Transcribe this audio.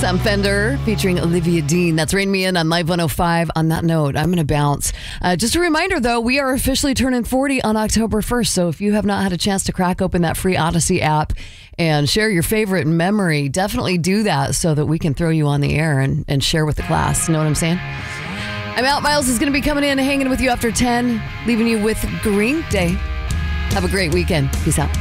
Sam Fender featuring Olivia Dean. That's Rain Me In on Live 105. On that note, I'm going to bounce. Just a reminder, though, we are officially turning 40 on October 1st. So if you have not had a chance to crack open that free Odyssey app and share your favorite memory, definitely do that so that we can throw you on the air and share with the class. You know what I'm saying? I'm out. Miles is going to be coming in and hanging with you after 10, leaving you with Green Day. Have a great weekend. Peace out.